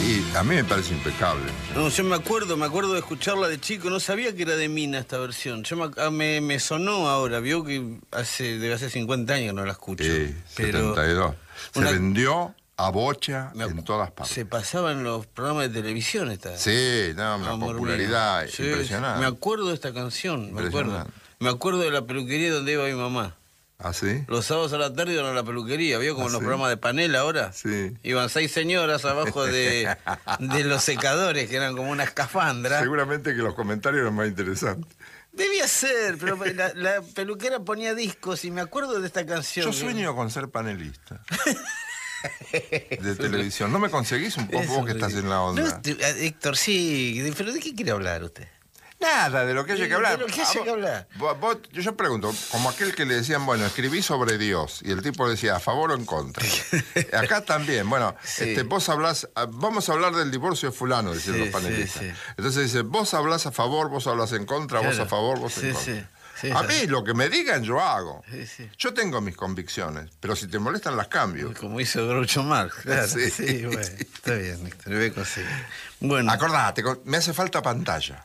Y a mí me parece impecable. No, yo me acuerdo de escucharla de chico, no sabía que era de Mina esta versión. Me sonó ahora, vio que debe hace 50 años que no la escucho. Pero 72. Se vendió a bocha en todas partes. Se pasaba en los programas de televisión esta. Sí, no, una popularidad impresionante. Me acuerdo de esta canción, me acuerdo de la peluquería donde iba mi mamá. ¿Ah, sí? Los sábados a la tarde iban a la peluquería, ¿vio? Como en los programas de panel ahora. Sí. Iban 6 señoras abajo de los secadores, que eran como una escafandra. Seguramente que los comentarios eran más interesantes. Debía ser, pero la peluquera ponía discos y me acuerdo de esta canción. Yo sueño con ser panelista. De televisión. ¿No me conseguís un poco vos que estás en la onda? No, Héctor, sí, pero ¿de qué quiere hablar usted? Nada, de lo que haya que hablar. De lo que haya que hablar. Yo pregunto, como aquel que le decían, bueno, escribí sobre Dios, y el tipo decía, ¿a favor o en contra? Acá también, bueno, sí. Vos hablás, vamos a hablar del divorcio de fulano, decían los panelistas. Sí. Entonces dice, vos hablás a favor, vos hablas en contra, claro. Vos a favor, vos en contra. Sí, a mí lo que me digan yo hago. Yo tengo mis convicciones, pero si te molestan las cambio. Como hizo Groucho Marx, claro. Sí, bueno, está bien, Héctor, voy a conseguir. Bueno. Acordate, me hace falta pantalla.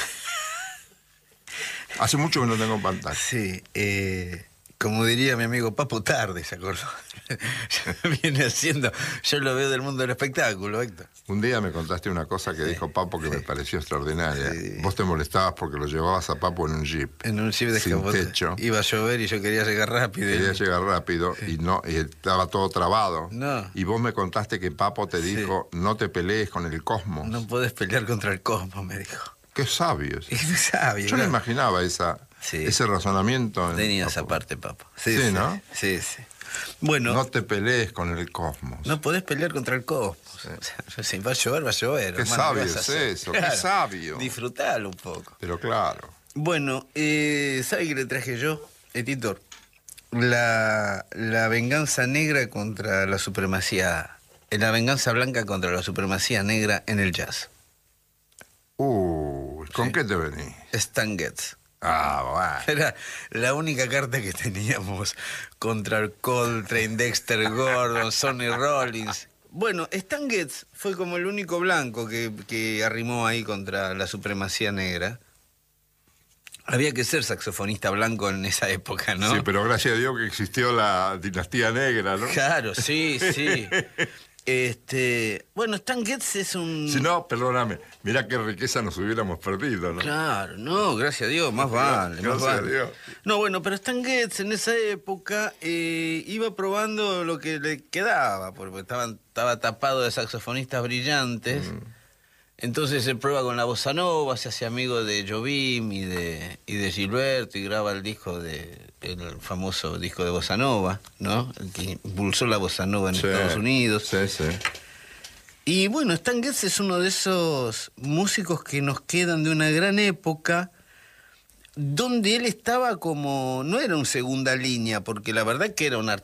Hace mucho que no tengo pantalla. Sí, como diría mi amigo Papo, tarde, ¿se acordó? Viene haciendo, yo lo veo del mundo del espectáculo, Héctor. Un día me contaste una cosa que dijo Papo que me pareció extraordinaria. Vos te molestabas porque lo llevabas a Papo en un jeep. En un jeep de sin techo. Iba a llover y yo quería llegar rápido. Y estaba todo trabado. No. Y vos me contaste que Papo te dijo, no te pelees con el cosmos. No podés pelear contra el cosmos, me dijo. Qué sabio. Es sabio. Yo no imaginaba ese razonamiento. Tenía esa parte, Papo. Sí, ¿no? Sí. Bueno. No te pelees con el cosmos. No podés pelear contra el cosmos. Sí. O sea, si va a llover, va a llover. Qué hermano, sabio es eso, claro. Qué sabio. Disfrutalo un poco. Pero claro. Bueno, ¿sabe qué le traje yo, editor? La venganza negra contra la supremacía. La venganza blanca contra la supremacía negra en el jazz. ¿Con qué te venís? Stan Getz. Bueno. Era la única carta que teníamos contra el Coltrane, Dexter Gordon, Sonny Rollins. Bueno, Stan Getz fue como el único blanco que arrimó ahí contra la supremacía negra. Había que ser saxofonista blanco en esa época, ¿no? Sí, pero gracias a Dios que existió la dinastía negra, ¿no? Claro, sí. Bueno, Stan Getz es un... Si no, perdóname, mirá qué riqueza nos hubiéramos perdido, ¿no? Claro, no, gracias a Dios, más vale. Gracias a Dios. No, bueno, pero Stan Getz en esa época iba probando lo que le quedaba, porque estaba tapado de saxofonistas brillantes. Entonces se prueba con la bossa nova, se hace amigo de Jobim y de Gilberto y graba el famoso disco de bossa nova, ¿no? El que impulsó la bossa nova en Estados Unidos. Sí. Y bueno, Stan Getz es uno de esos músicos que nos quedan de una gran época donde él estaba como, no era un segunda línea, porque la verdad que era un